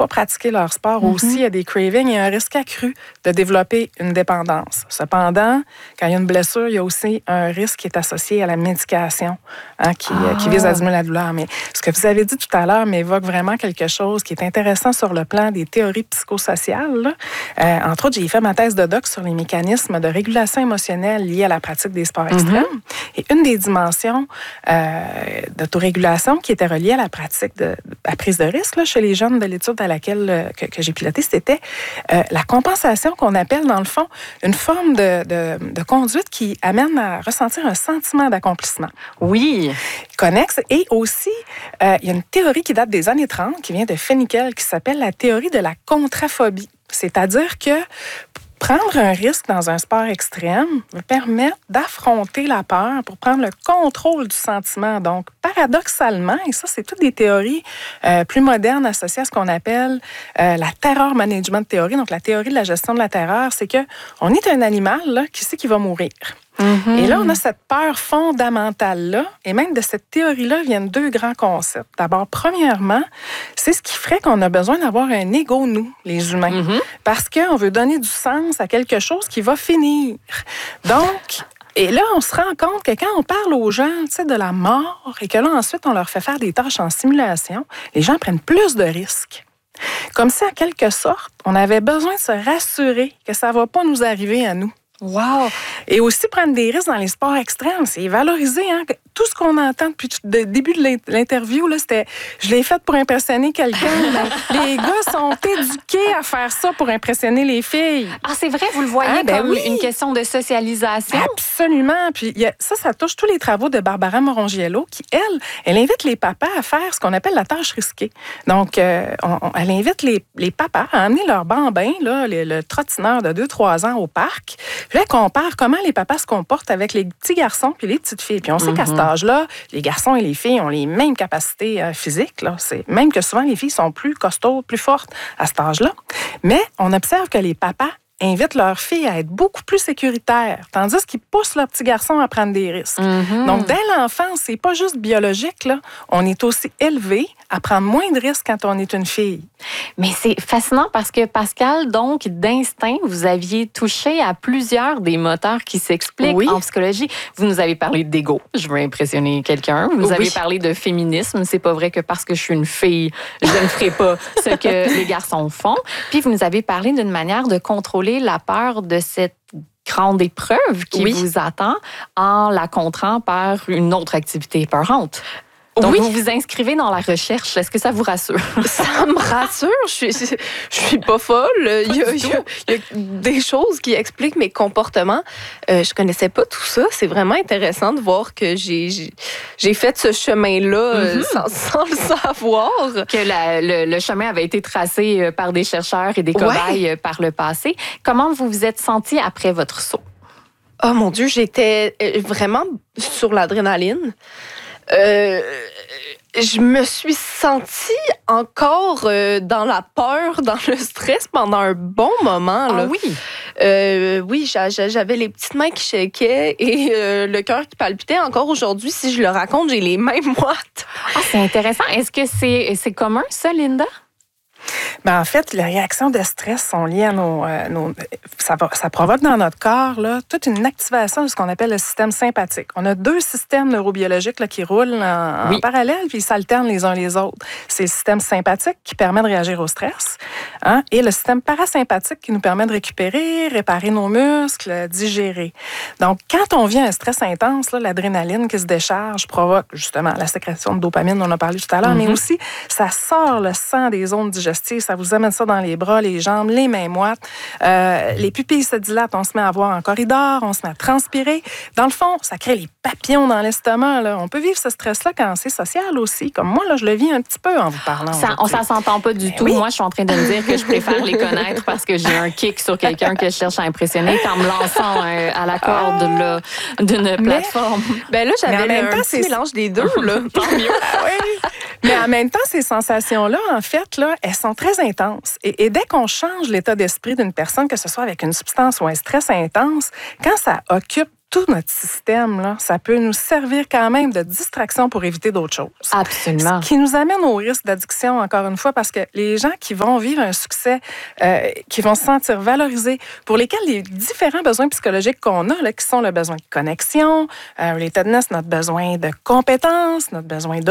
pas pratiquer leur sport aussi, il y a des cravings et un risque accru de développer une dépendance. Cependant, quand il y a une blessure, il y a aussi un risque qui est associé à la médication qui vise à diminuer la douleur. Mais ce que vous avez dit tout à l'heure m'évoque vraiment quelque chose qui est intéressant sur le plan des théories psychosociales. Entre autres, j'ai fait ma thèse de doc sur les mécanismes de régulation émotionnelle liés à la pratique des sports extrêmes. Et une des dimensions d'autorégulation qui était reliée à la pratique de la prise de risque là, chez les jeunes de l'étude à laquelle que j'ai pilotée, c'était la compensation qu'on appelle, dans le fond, une forme de conduite qui amène à ressentir un sentiment d'accomplissement. Oui. Connexe. Et aussi, il y a une théorie qui date des années 30, qui vient de Fenickel, qui s'appelle la théorie de la contraphobie. C'est-à-dire que prendre un risque dans un sport extrême me permet d'affronter la peur pour prendre le contrôle du sentiment. Donc, paradoxalement, et ça, c'est toutes des théories plus modernes associées à ce qu'on appelle la terror management théorie. Donc, la théorie de la gestion de la terreur, c'est qu'on est un animal là, qui sait qu'il va mourir. Et là, on a cette peur fondamentale-là, et même de cette théorie-là viennent deux grands concepts. D'abord, premièrement, c'est ce qui ferait qu'on a besoin d'avoir un ego, nous, les humains, parce qu'on veut donner du sens à quelque chose qui va finir. Donc, et là, on se rend compte que quand on parle aux gens, de la mort, et que là, ensuite, on leur fait faire des tâches en simulation, les gens prennent plus de risques. Comme si, en quelque sorte, on avait besoin de se rassurer que ça ne va pas nous arriver à nous. Wow! Et aussi prendre des risques dans les sports extrêmes, c'est valoriser. Hein? Tout ce qu'on entend depuis le début de l'interview, là, c'était « je l'ai fait pour impressionner quelqu'un ». Les gars sont éduqués à faire ça pour impressionner les filles. Ah, c'est vrai, vous le voyez comme une question de socialisation? Absolument. Puis ça touche tous les travaux de Barbara Morongiello qui, elle invite les papas à faire ce qu'on appelle la tâche risquée. Donc, elle invite les papas à emmener leur bambin, là, le trottineur de 2-3 ans au parc. Puis là, on compare comment les papas se comportent avec les petits garçons puis les petites filles. Puis on sait qu'à cet âge-là, les garçons et les filles ont les mêmes capacités physiques. Là. C'est, même que souvent, les filles sont plus costaudes, plus fortes à cet âge-là. Mais on observe que les papas invitent leurs filles à être beaucoup plus sécuritaires, tandis qu'ils poussent leurs petits garçons à prendre des risques. Donc, dès l'enfance, c'est pas juste biologique, là. On est aussi élevé à prendre moins de risques quand on est une fille. Mais c'est fascinant parce que, Pascal, donc, d'instinct, vous aviez touché à plusieurs des moteurs qui s'expliquent en psychologie. Vous nous avez parlé d'ego, je veux impressionner quelqu'un. Vous avez parlé de féminisme. C'est pas vrai que parce que je suis une fille, je ne ferai pas ce que les garçons font. Puis, vous nous avez parlé d'une manière de contrôler la peur de cette grande épreuve qui vous attend en la contrant par une autre activité épeurante. Donc, vous vous inscrivez dans la recherche. Est-ce que ça vous rassure? Ça me rassure. Je suis pas folle. Il y a des choses qui expliquent mes comportements. Je connaissais pas tout ça. C'est vraiment intéressant de voir que j'ai fait ce chemin-là sans le savoir. Que le chemin avait été tracé par des chercheurs et des cobayes par le passé. Comment vous vous êtes senti après votre saut? Oh mon Dieu, j'étais vraiment sur l'adrénaline. Je me suis sentie encore dans la peur, dans le stress pendant un bon moment. Là. Ah oui? Oui, j'avais les petites mains qui shakaient et le cœur qui palpitait. Encore aujourd'hui, si je le raconte, j'ai les mains moites. Ah, c'est intéressant. Est-ce que c'est commun, ça, Linda? Ben, en fait, les réactions de stress sont liées à ça provoque dans notre corps là, toute une activation de ce qu'on appelle le système sympathique. On a deux systèmes neurobiologiques là, qui roulent en parallèle, puis ils s'alternent les uns les autres. C'est le système sympathique qui permet de réagir au stress, et le système parasympathique qui nous permet de récupérer, réparer nos muscles, digérer. Donc, quand on vit un stress intense, là, l'adrénaline qui se décharge provoque justement la sécrétion de dopamine, on en a parlé tout à l'heure, mais aussi, ça sort le sang des zones digestives. Ça vous amène ça dans les bras, les jambes, les mains moites. Les pupilles se dilatent, on se met à voir en corridor, on se met à transpirer. Dans le fond, ça crée les papillons dans l'estomac. Là. On peut vivre ce stress-là quand c'est social aussi. Comme moi, là, je le vis un petit peu en vous parlant. Ça s'entend pas du tout. Moi, je suis en train de me dire que je préfère les connaître parce que j'ai un kick sur quelqu'un que je cherche à impressionner qu'en me lançant à la corde là, d'une plateforme. Ben là, j'avais un petit mélange des deux. Là. Tant mieux. Mais en même temps, ces sensations-là, en fait, là, elles sont très intenses. Et dès qu'on change l'état d'esprit d'une personne, que ce soit avec une substance ou un stress intense, quand ça occupe tout notre système, là, ça peut nous servir quand même de distraction pour éviter d'autres choses. Absolument. Ce qui nous amène au risque d'addiction, encore une fois, parce que les gens qui vont vivre un succès, qui vont se sentir valorisés, pour lesquels les différents besoins psychologiques qu'on a, là, qui sont le besoin de connexion, relatedness, notre besoin de compétences, notre besoin